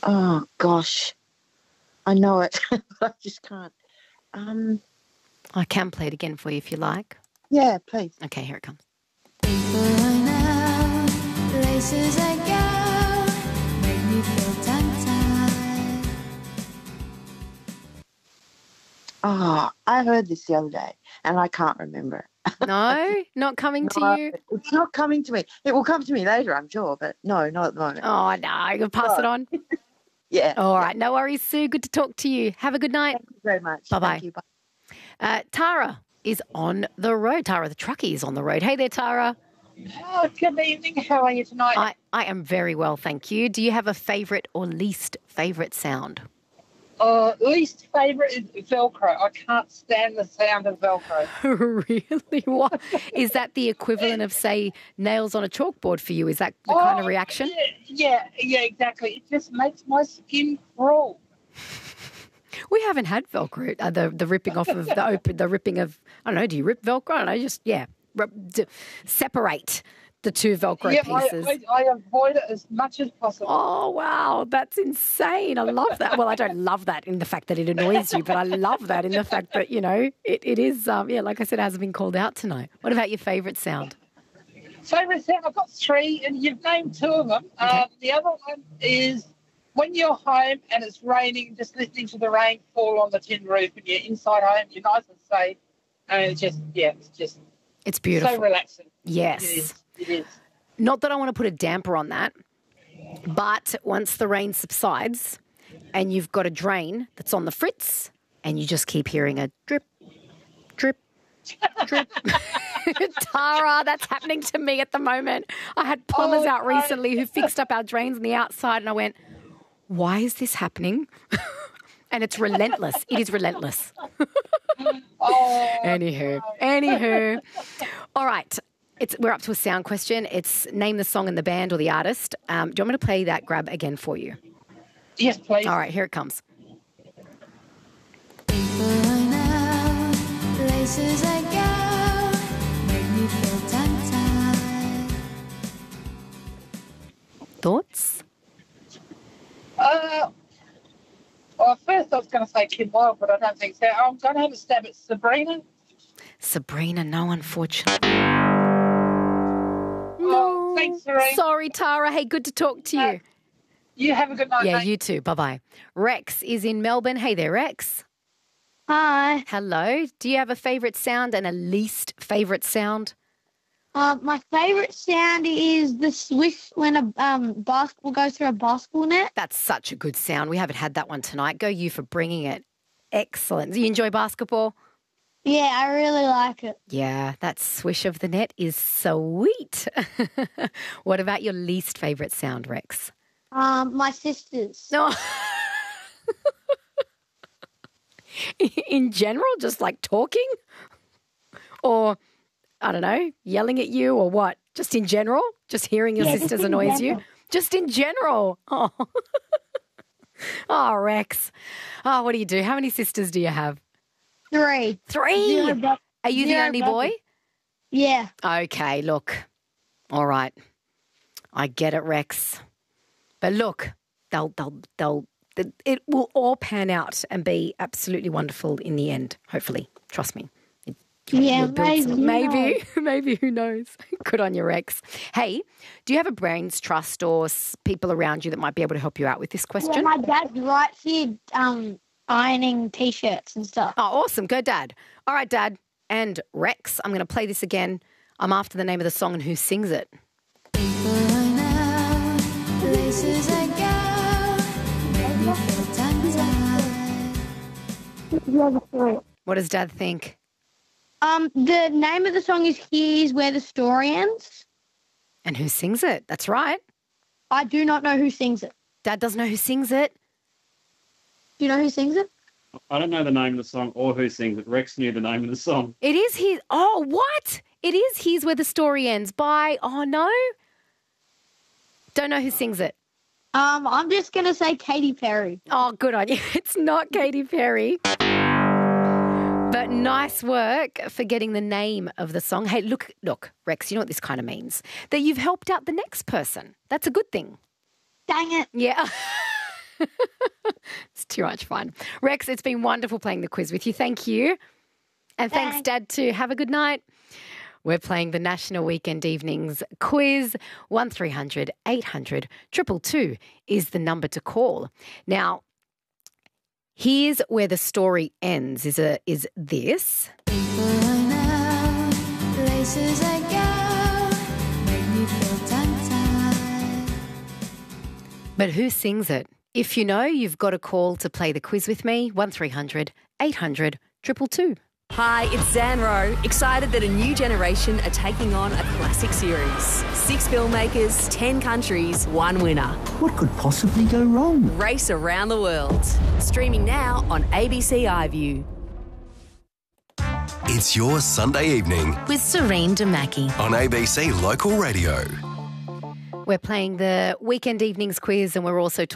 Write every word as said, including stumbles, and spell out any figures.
Oh, gosh. I know it, but I just can't. Um, I can play it again for you if you like. Yeah, please. Okay, here it comes. People I know, places I go, make me feel tongue-tied. Oh, I heard this the other day, and I can't remember. No, not coming to No, you? It's not coming to me. It will come to me later, I'm sure, but no, not at the moment. Oh, no, you can pass it on. Yeah. All yeah. right, no worries, Sue. Good to talk to you. Have a good night. Thank you very much. Bye-bye. Thank you. Bye. Uh, Tara is on the road. Tara, the truckie, is on the road. Hey there, Tara. Oh, good evening. How are you tonight? I, I am very well, thank you. Do you have a favourite or least favourite sound? Uh, least favourite is Velcro. I can't stand the sound of Velcro. Really? What? Is that the equivalent of, say, nails on a chalkboard for you? Is that the oh, kind of reaction? Yeah, yeah, yeah, exactly. It just makes my skin crawl. We haven't had Velcro, uh, the the ripping off of the open, the ripping of, I don't know, do you rip Velcro? I don't know, just, yeah, rip, d- separate the two Velcro yeah, pieces. I, I, I avoid it as much as possible. Oh, wow, that's insane. I love that. Well, I don't love that in the fact that it annoys you, but I love that in the fact that, you know, it, it is, um, yeah, like I said, it hasn't been called out tonight. What about your favourite sound? Favourite sound? I've got three, and you've named two of them. Okay. Uh, the other one is when you're home and it's raining, just listening to the rain fall on the tin roof, and you're inside home, you're nice and safe, and it's just, yeah, it's just It's beautiful. so relaxing. Yes. It is. It is. Not that I want to put a damper on that, but once the rain subsides and you've got a drain that's on the fritz and you just keep hearing a drip, drip, drip. Tara, that's happening to me at the moment. I had plumbers Oh, out no. recently who fixed up our drains on the outside, and I went, why is this happening? And it's relentless. It is relentless. Oh, Anywho, anywho. All right. It's, we're up to a sound question. It's name the song and the band or the artist. Um, do you want me to play that grab again for you? yes, please. All right, here it comes. People I know, places I go, make me feel tongue-tied. Thoughts? Uh, well, first I was going to say Kim Wilde, but I don't think so. I'm going to have a stab at Sabrina. Sabrina, no, unfortunately. Oh, thanks, Serene. Sorry, Tara. Hey, good to talk to you. Uh, You have a good night, yeah, mate. you too. Bye-bye. Rex is in Melbourne. Hey there, Rex. Hi. Hello. Do you have a favourite sound and a least favourite sound? Uh, my favourite sound is the swish when a um, basketball goes through a basketball net. That's such a good sound. We haven't had that one tonight. Go you for bringing it. Excellent. Do you enjoy basketball? Yeah, I really like it. Yeah, that swish of the net is sweet. What about your least favourite sound, Rex? Um, my sisters. No. In general, just like talking? Or, I don't know, yelling at you or what? Just in general? Just hearing your Yeah, just sisters in annoys you? general. Just in general? Oh. Oh, Rex. Oh, what do you do? How many sisters do you have? Three. Three? Zero bro- Are you the zero only brothers. boy? Yeah. Okay, look. All right. I get it, Rex. But look, they'll, they'll, they'll, it will all pan out and be absolutely wonderful in the end, hopefully. Trust me. It- you'll- Yeah, you'll build some- maybe, maybe, maybe, who knows? Good on you, Rex. Hey, do you have a brains trust or s- people around you that might be able to help you out with this Yeah, question? my dad writes here um, ironing T-shirts and stuff. Oh, awesome. Go, Dad. All right, Dad. And Rex, I'm going to play this again. I'm after the name of the song and who sings it. People I know, places I go, make me feel tongue-tied. Yeah, the three. What does Dad think? Um, the name of the song is Here's Where the Story Ends. And who sings it? That's right. I do not know who sings it. Dad doesn't know who sings it. Do you know who sings it? I don't know the name of the song or who sings it. Rex knew the name of the song. It is his. Oh, what? It is Here's Where the Story Ends by. Oh, no. Don't know who sings it. Um, I'm just going to say Katy Perry. Oh, good on you. It's not Katy Perry. But nice work for getting the name of the song. Hey, look, look, Rex, you know what this kind of means? That you've helped out the next person. That's a good thing. Dang it. Yeah. It's too much fun. Rex, it's been wonderful playing the quiz with you. Thank you. And thanks, Thanks. Dad, too. Have a good night. We're playing the National Weekend Evenings quiz. one three hundred eight hundred two two two is the number to call. Now, here's where the story ends, is, a, is this. People I know, places I go, make me feel tongue-tied. But who sings it? If you know, you've got a call to play the quiz with me, one three hundred eight hundred two two two. Hi, it's Zan Rowe, excited that a new generation are taking on a classic series. Six filmmakers, ten countries, one winner. What could possibly go wrong? Race around the world. Streaming now on A B C iView. It's your Sunday evening with Serene Damaki on A B C Local Radio. We're playing the Weekend Evenings quiz and we're also